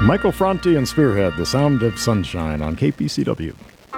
Michael Franti and Spearhead, The Sound of Sunshine on KPCW.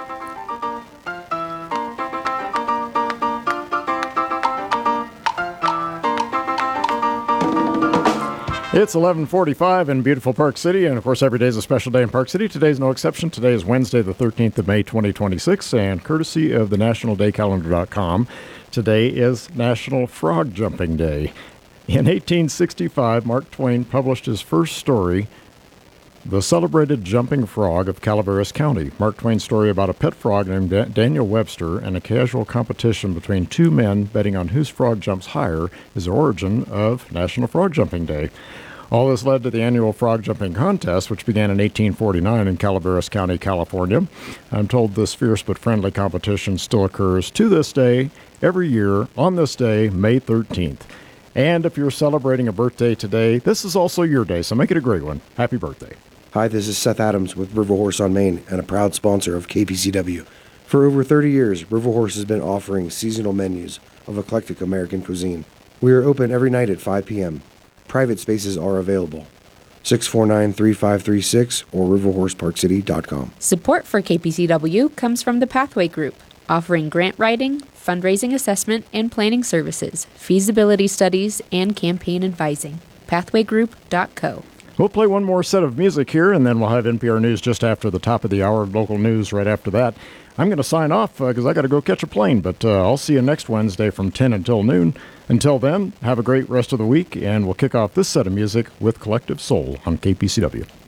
It's 11:45 in beautiful Park City, and of course every day is a special day in Park City. Today's no exception. Today is Wednesday, the 13th of May, 2026, and courtesy of the nationaldaycalendar.com, today is National Frog Jumping Day. In 1865, Mark Twain published his first story, The Celebrated Jumping Frog of Calaveras County. Mark Twain's story about a pet frog named Daniel Webster and a casual competition between two men betting on whose frog jumps higher is the origin of National Frog Jumping Day. All this led to the annual frog jumping contest, which began in 1849 in Calaveras County, California. I'm told this fierce but friendly competition still occurs to this day, every year, on this day, May 13th. And if you're celebrating a birthday today, this is also your day, so make it a great one. Happy birthday. Hi, this is Seth Adams with River Horse on Main and a proud sponsor of KPCW. For over 30 years, River Horse has been offering seasonal menus of eclectic American cuisine. We are open every night at 5 p.m. Private spaces are available. 649-3536 or riverhorseparkcity.com. Support for KPCW comes from the Pathway Group, offering grant writing, fundraising assessment and planning services, feasibility studies, and campaign advising. Pathwaygroup.co. We'll play one more set of music here, and then we'll have NPR News just after the top of the hour, local news right after that. I'm going to sign off because I got to go catch a plane, but I'll see you next Wednesday from 10 until noon. Until then, have a great rest of the week, and we'll kick off this set of music with Collective Soul on KPCW.